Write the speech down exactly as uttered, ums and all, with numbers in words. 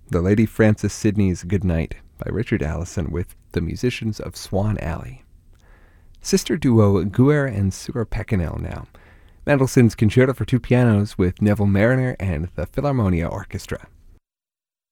the Lady Frances Sidney's Good Night by Richard Allison with the musicians of Swan Alley. Sister duo Guer and Sura Pekinel now. Mendelssohn's Concerto for Two Pianos with Neville Marriner and the Philharmonia Orchestra.